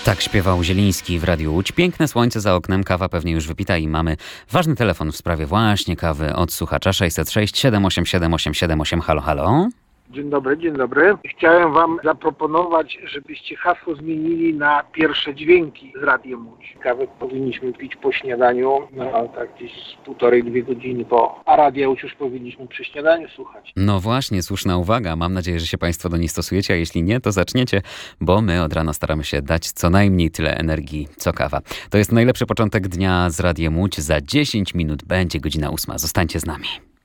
Tak śpiewał Zieliński w Radiu Łódź. Piękne słońce za oknem, kawa pewnie już wypita i mamy ważny telefon w sprawie właśnie kawy od słuchacza 606 787 878. Halo, halo. Dzień dobry, dzień dobry. Chciałem wam zaproponować, żebyście hasło zmienili na pierwsze dźwięki z Radiem Łódź. Kawę powinniśmy pić po śniadaniu, tak gdzieś z 1,5–2 godziny po, a Radia Łódź już powinniśmy przy śniadaniu słuchać. No właśnie, słuszna uwaga. Mam nadzieję, że się Państwo do niej stosujecie, a jeśli nie, to zaczniecie, bo my od rana staramy się dać co najmniej tyle energii, co kawa. To jest najlepszy początek dnia z Radiem Łódź. Za 10 minut będzie godzina 8. Zostańcie z nami.